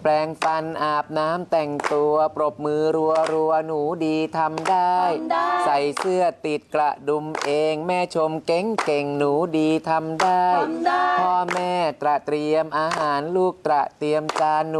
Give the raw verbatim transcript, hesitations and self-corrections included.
ปรงฟันอาบน้ำแต่งตัวปรบมือรัวรัวหนูดีทำได้ใส่เสื้อติดกระดุมเองแม่ชมเก่งเก่งหนูดีทำได้พ่อแม่ตระเตรียมอาหารลูกตระเตรียมจาน